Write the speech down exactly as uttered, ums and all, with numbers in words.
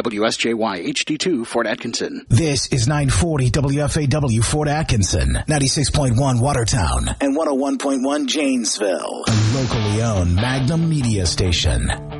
W S J Y H D two, Fort Atkinson. This is nine forty W F A W Fort Atkinson, ninety-six point one Watertown, and one oh one point one Janesville. A locally owned Magnum media station.